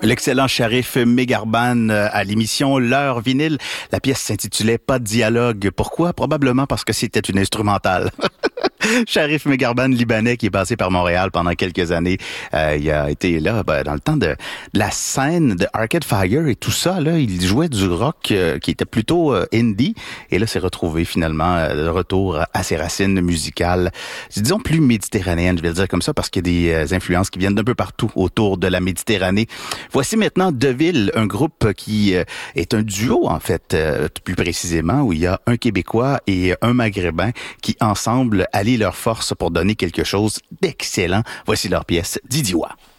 L'excellent Sharif Megharban à l'émission L'heure vinyle. La pièce s'intitulait Pas de dialogue. Pourquoi? Probablement parce que c'était une instrumentale. Sharif Megharban, libanais, qui est passé par Montréal pendant quelques années. Il a été là dans le temps de la scène de Arcade Fire et tout ça. Là, il jouait du rock qui était plutôt indie. Et là, s'est retrouvé finalement de retour à ses racines musicales, disons plus méditerranéennes, je vais le dire comme ça, parce qu'il y a des influences qui viennent d'un peu partout autour de la Méditerranée. Voici maintenant Deville, un groupe qui est un duo, en fait, plus précisément, où il y a un Québécois et un Maghrébin qui, ensemble, allient leurs forces pour donner quelque chose d'excellent. Voici leur pièce Didiwa.